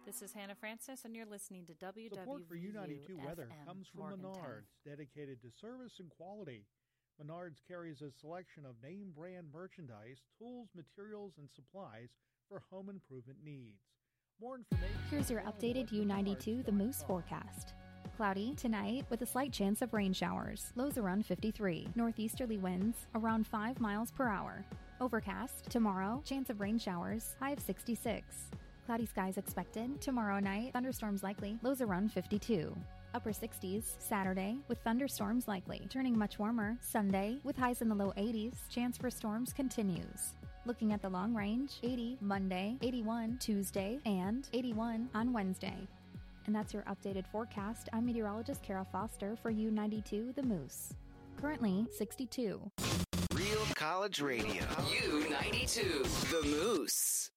This is Hannah Francis, and you're listening to WWVU Support for U92 Weather FM, comes from Morgantown. Menards, dedicated to service and quality. Menards carries a selection of name-brand merchandise, tools, materials, and supplies for home improvement needs. More information. Here's your updated U92 The Moose forecast. Cloudy tonight with a slight chance of rain showers. Lows around 53. Northeasterly winds around 5 miles per hour. Overcast tomorrow. Chance of rain showers. High of 66. Cloudy skies expected. Tomorrow night, thunderstorms likely. Lows around 52. Upper 60s Saturday with thunderstorms likely. Turning much warmer Sunday with highs in the low 80s. Chance for storms continues. Looking at the long range, 80 Monday, 81 Tuesday, and 81 on Wednesday. And that's your updated forecast. I'm meteorologist Kara Foster for U92 The Moose. Currently 62. Real College Radio. U92 The Moose.